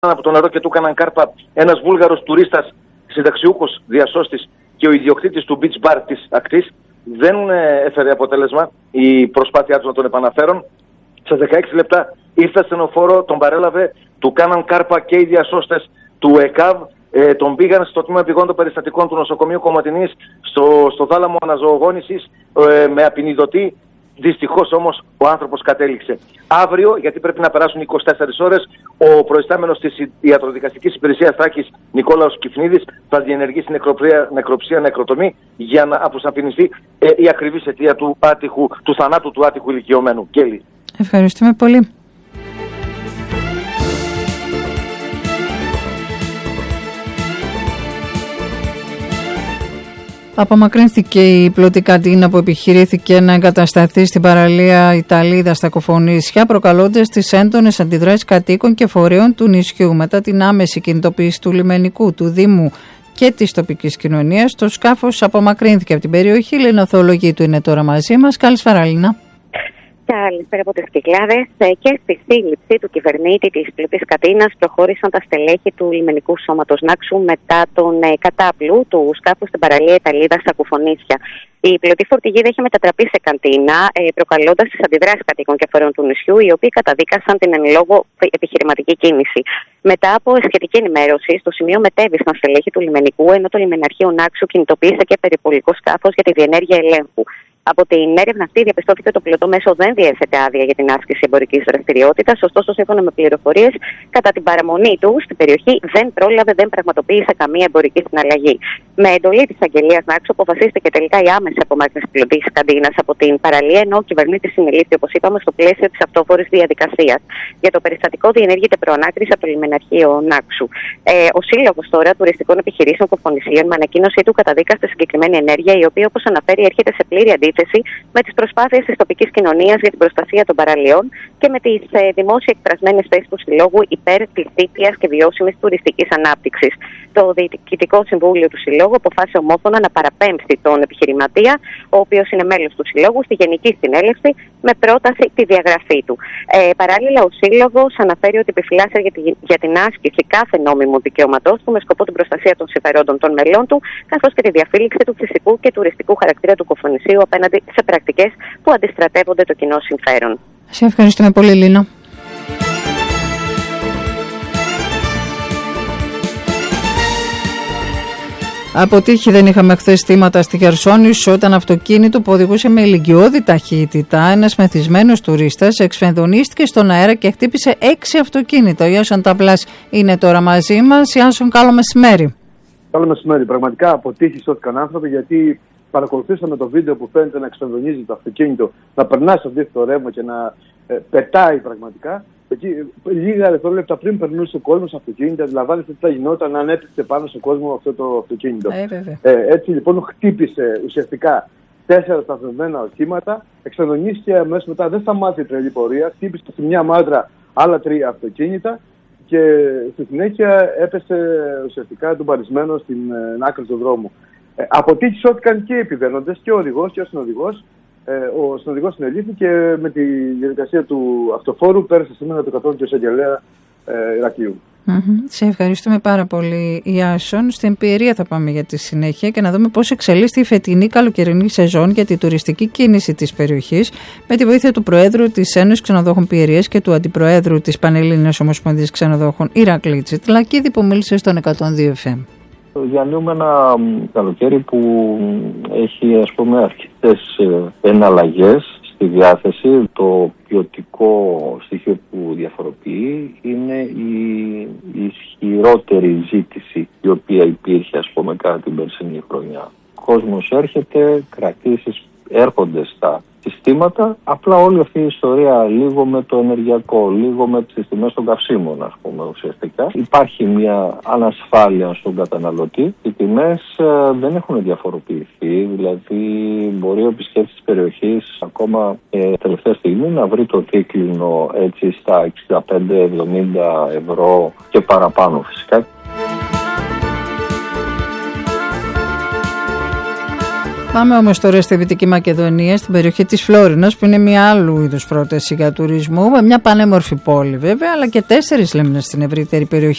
από το νερό και του έκαναν κάρπα ένας Βούλγαρος τουρίστας, συνταξιούχος διασώστης και ο ιδιοκτήτης του beach bar της ακτής. Δεν έφερε αποτέλεσμα η προσπάθειά του να τον επαναφέρουν. Σε 16 λεπτά ήρθε ασθενοφόρο, τον παρέλαβε, του κάναν κάρπα και οι διασώστες του ΕΚΑΒ. Τον πήγαν στο τμήμα επιγόντων περιστατικών του νοσοκομείου Κομματινής, στο θάλαμο αναζωογόνησης με απεινιδωτή. Δυστυχώς όμως ο άνθρωπος κατέληξε. Αύριο, γιατί πρέπει να περάσουν 24 ώρες, ο προϊστάμενος της Ιατροδικαστικής Υπηρεσίας Θράκης, Νικόλαος Κυφνίδης, θα διενεργήσει νεκροψία, νεκροτομή για να αποσαφινιστεί η ακριβής αιτία του θανάτου του άτυχου ηλικιωμένου. Κέλλη. Ευχαριστούμε πολύ. Απομακρύνθηκε η πλωτή καντίνα που επιχειρήθηκε να εγκατασταθεί στην παραλία Ιταλίδα στα Κοφονήσια, προκαλώντας τις έντονες αντιδράσεις κατοίκων και φορέων του νησιού. Μετά την άμεση κινητοποίηση του λιμενικού, του Δήμου και της τοπικής κοινωνίας, το σκάφος απομακρύνθηκε από την περιοχή. Η λινοθεολογή είναι τώρα μαζί μας. Καλησπέρα, Λίνα. Καλησπέρα από τις Κυκλάδες. Και στη σύλληψη του κυβερνήτη της πλωτής κατίνας προχώρησαν τα στελέχη του λιμενικού σώματος Νάξου μετά τον κατάπλου του σκάφους στην παραλία Ιταλίδα στα Κουφονίσια. Η πλωτή φορτηγίδα είχε μετατραπεί σε καντίνα, προκαλώντας τις αντιδράσεις κατοίκων και φορέων του νησιού, οι οποίοι καταδίκασαν την εν λόγω επιχειρηματική κίνηση. Μετά από σχετική ενημέρωση, στο σημείο μετέβησαν στελέχη του λιμενικού, ενώ το λιμεναρχείο Νάξου κινητοποίησε και περιπολικό σκάφος για τη διενέργεια ελέγχου. Από την έρευνα αυτή διαπιστώθηκε ότι το πλωτό μέσο δεν διέθετε άδεια για την άσκηση εμπορικής δραστηριότητας. Ωστόσο, σύμφωνα με πληροφορίες, κατά την παραμονή του στην περιοχή δεν πραγματοποίησε καμία εμπορική συναλλαγή. Με εντολή της Αγγελίας Νάξου, αποφασίστηκε τελικά η άμεση απομάκρυνση της πλωτής καντίνας από την παραλία, ενώ ο κυβερνήτης συνελήφθη, όπως είπαμε, στο πλαίσιο της αυτόφορης διαδικασίας. Για το περιστατικό διενέργεται προανάκριση από το λιμεναρχείο Νάξου. Ο Σύλλογος τώρα Τουριστικών Επιχειρήσεων Κοφονησίων, με ανακοίνωσή του, καταδίκασε συγκεκριμένη ενέργεια, η οποία, όπως αναφέρει, έρχεται σε πλήρη αντίθεση με τις προσπάθειες της τοπικής κοινωνίας για την προστασία των παραλίων και με τις δημόσια εκφρασμένες θέσεις του Συλλόγου υπέρ της δίκαιας και βιώσιμης τουριστικής ανάπτυξης. Το Διοικητικό Συμβούλιο του Συλλόγου αποφάσισε ομόφωνα να παραπέμψει τον επιχειρηματία, ο οποίος είναι μέλος του Συλλόγου, στη Γενική Συνέλευση με πρόταση τη διαγραφή του. Παράλληλα, ο Σύλλογος αναφέρει ότι επιφυλάσσεται για την άσκηση κάθε νόμιμου δικαιώματός του με σκοπό την προστασία των συμφερόντων των μελών του, καθώς και τη διαφύλιξη του φυσικού και τουριστικού χαρακτήρα του Κοφονησίου απέναντι σε πρακτικές που αντιστρατεύονται το κοινό συμφέρον. Σε ευχαριστούμε πολύ, Λίνα. Από τύχη δεν είχαμε χθες θύματα στη Χερσόνησο όταν αυτοκίνητο που οδηγούσε με ηλικιώδη ταχύτητα, ένας μεθυσμένος τουρίστας, εξφενδονίστηκε στον αέρα και χτύπησε 6 αυτοκίνητα. Ο Ιάσον Ταβλάς είναι τώρα μαζί μας. Ιάσον, καλό μεσημέρι. Καλό μεσημέρι. Πραγματικά από τύχη σώθηκαν άνθρωποι, γιατί παρακολουθήσαμε το βίντεο που φαίνεται να εξφενδονίζει το αυτοκίνητο, να περνάει στο αντίθετο ρεύμα και να πετάει πραγματικά. Εκεί, λίγα δευτερόλεπτα πριν περνούσε ο κόσμος αυτοκίνητα, αντιλαμβάνεστε τι θα γινόταν αν έπαιξε πάνω στον κόσμο αυτό το αυτοκίνητο. Έτσι λοιπόν χτύπησε ουσιαστικά 4 σταθμευμένα οχήματα, εξφενδονίστηκε αμέσως μετά, δεν σταμάτησε η τρελή πορεία, χτύπησε σε μια μάντρα άλλα 3 αυτοκίνητα και στη συνέχεια έπεσε ουσιαστικά τουμπαρισμένο στην άκρη του δρόμου. Από τύχη σώθηκαν και οι επιβαίνοντες και ο οδηγός και ο συνοδηγός. Ο συνοδηγός συνελήφθη και με τη διαδικασία του αυτοφόρου πέρασε σήμερα το 100 του εισαγγελέα Ηρακλείου. Σε ευχαριστούμε πάρα πολύ, Ιάσον. Στην Πιερία θα πάμε για τη συνέχεια και να δούμε πώς εξελίσσεται η φετινή καλοκαιρινή σεζόν για τη τουριστική κίνηση της περιοχής, με τη βοήθεια του Προέδρου της Ένωσης Ξενοδόχων Πιερίας και του Αντιπροέδρου της Πανελλήνιας Ομοσπονδίας Ξενοδόχων, Ηρακλή Τσιτλακίδη, που μίλησε στον 102 FM. Διανύουμε ένα καλοκαίρι που έχει, ας πούμε, αρκετές εναλλαγές στη διάθεση. Το ποιοτικό στοιχείο που διαφοροποιεί είναι η ισχυρότερη ζήτηση η οποία υπήρχε, ας πούμε, κατά την περσινή χρονιά. Ο κόσμος έρχεται, κρατήσεις έρχονται στα συστήματα, απλά όλη αυτή η ιστορία λίγο με το ενεργειακό, λίγο με τις τιμές των καυσίμων, ας πούμε, ουσιαστικά. Υπάρχει μια ανασφάλεια στον καταναλωτή. Οι τιμές δεν έχουν διαφοροποιηθεί, δηλαδή μπορεί ο επισκέπτης της περιοχής ακόμα τελευταία στιγμή να βρει το τρίκλινο έτσι στα 65-70 ευρώ και παραπάνω φυσικά. Πάμε όμως τώρα στη Δυτική Μακεδονία, στην περιοχή της Φλόρινας, που είναι μια άλλου είδους πρόταση για τουρισμό, με μια πανέμορφη πόλη βέβαια, αλλά και 4 λίμνες στην ευρύτερη περιοχή